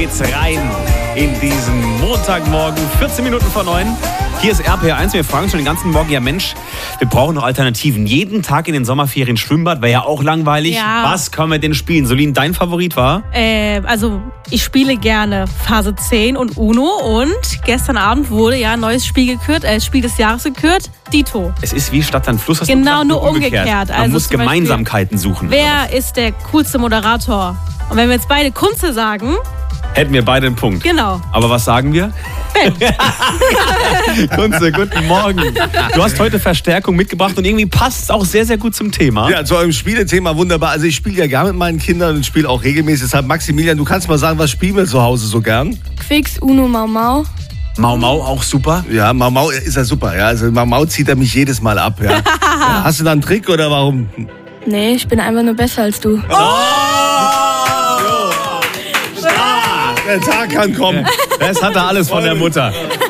Geht's rein in diesen Montagmorgen, 14 Minuten vor 9. Hier ist RPR1. Wir fragen schon den ganzen Morgen, ja Mensch, wir brauchen noch Alternativen. Jeden Tag in den Sommerferien Schwimmbad, wäre ja auch langweilig. Ja. Was können wir denn spielen? Solin, dein Favorit war? Also ich spiele gerne Phase 10 und Uno und gestern Abend wurde ja ein neues Spiel gekürt, Spiel des Jahres gekürt, Dito. Es ist wie Stadt, Land, Fluss. Hast Genau, du gesagt, nur umgekehrt. Man Also muss zum Beispiel, Gemeinsamkeiten suchen. Wer ist der coolste Moderator? Und wenn wir jetzt beide Kunze sagen, hätten wir beide einen Punkt. genau. Aber was sagen wir? Ben. Kunze, guten Morgen. Du hast heute Verstärkung mitgebracht und irgendwie passt es auch sehr, sehr gut zum Thema. Ja, zu eurem Spielethema wunderbar. Also ich spiele ja gern mit meinen Kindern und spiele auch regelmäßig. Deshalb, Maximilian, du kannst mal sagen, was spielen wir zu Hause so gern? Quicks, Uno, Mau Mau. Mau Mau auch super. Ja, Mau Mau ist ja super. Ja. Also Mau Mau zieht er mich jedes Mal ab. Ja. Ja, hast du da einen Trick oder warum? Nee, ich bin einfach nur besser als du. Der Tag kann kommen. Das hat er alles von der Mutter.